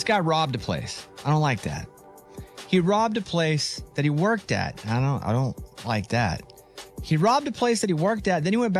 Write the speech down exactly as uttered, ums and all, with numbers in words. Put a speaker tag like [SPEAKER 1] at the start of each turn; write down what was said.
[SPEAKER 1] guy robbed a place. I don't like that. He robbed a place that he worked at. I don't I don't like that. He robbed a place that he worked at. Then he went back